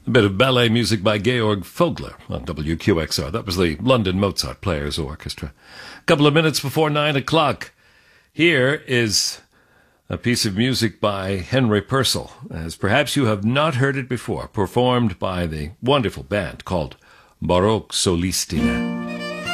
A bit of ballet music by Georg Fogler on WQXR. That was the London Mozart Players Orchestra. A couple of minutes before 9 o'clock. Here is a piece of music by Henry Purcell, as perhaps you have not heard it before, performed by the wonderful band called Baroque Solistina.